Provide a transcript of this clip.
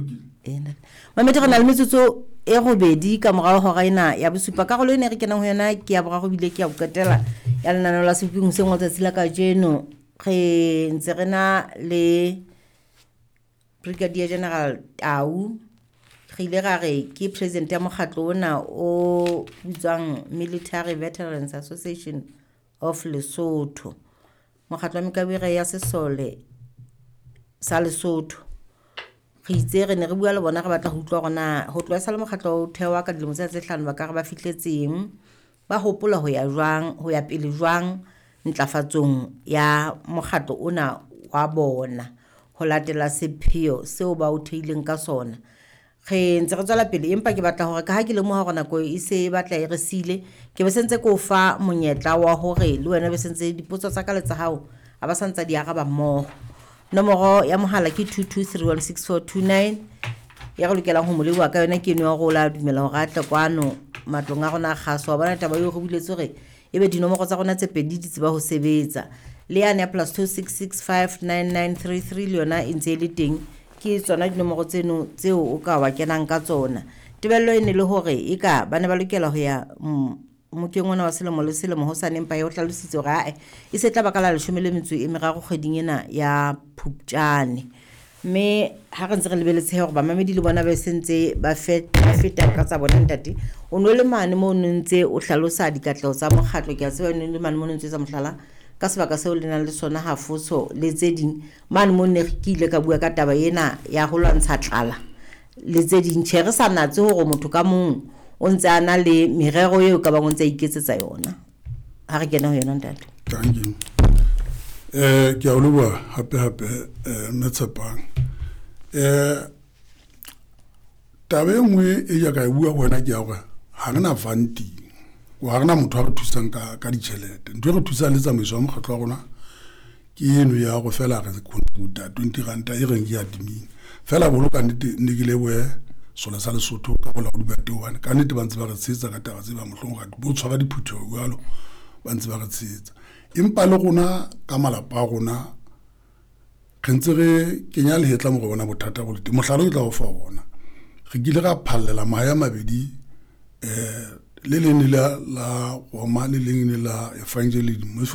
Mamete gona le metsotso e go bedi ka morao go gaina ya bosupa ka go le ne re kenang ho yona ke ya boga go bile ke ya bokatela ya lenaneo la seping se ngotsa tsila ka jeno ge ntse rena le Brigadier General Tau ge ile ga re ke president ya mokgatlo ona o bitswang Military Veterans Association of Lesotho mokgatlo wa mekabere ya sesole sa Lesotho re itse re ne re bua le bona re batla go utlwa gona go tloa sa le mokgatlo o thewa ka dilemo tse 5 ba ka re ba fitletseng ba hopola ho ya pele jwang ntlafatsong ya mokgatlo ona wa bona ho latela sepheo seo ba o theileng ka sona ge ntse re tswela pele empa ke batla hore ka ha ke le mo ha gona go e se batla e re sile ke be sentse ko fa monyetla wa hore le wena be sentse dipotso tsa ka le tsa hao a ba santsa di aga ba mmoho nomoro ya mohala ke 22316429 ya go lokela go molewa ka yona ke no go la dumela go gatla kwano matlong a gona gaso ba bona taba yo go biletse gore ebe dinomoro tsa gona tse pedi di tseba go sebetsa le ya +2665993 le yona e ntse le teng ke tsona dinomoro tseo o ka wa kenang ka tsona tebello e ne le hore e ka bana ba lokela ho ya mokeng ona wa selemo le selemo ho sa nempa yo tlalositse gore e se tla bakala 13 kgweding ena ya Phupjane mme ha re ntse re lebeletse hore ba mamedi le bona ba sentse ba feta ka tsa bona ntate o no le mane mo ntse o hlalosa dikatleho tsa mokgatlo ke a tseba ne le mane mo ntse tsa mohlala ka sebaka seo le nang le sona hafoso le tse ding mane mo ne ke ile ka bua ka taba ena ya ho lwantsha tlala le tse ding re sa natse hore motho ka mong o ntse ana le merero eo ka bang ntse iketsetsa yona ha re kena ho yona ntate thank ke a o hape Metsepang tabe nngwe e ya ka e bua gona ke ya gore ha re na funding wa rena motho a re thusang ka ditšhelete ntwe re thusa le tsamaiso ya mokgatlo wa rona ke eno ya go fela re contributa 20 ranta e reng ke ya diming fela boloka ne ke leboe sole sa Lesotho ka bola go dibatewane ka nnete ba ntse ba re tsetsa ka taba tse ba mohlong ga bo tshwara diphutho jalo ba ntse ba re tsetsa empa le gona ka malapa a rona re ntse re kenya lehetla mo go bona bothata go le mohlalo ke tla go fa bona re kile ga phallela maya mabedi le leng la Roma le leng la Evangelism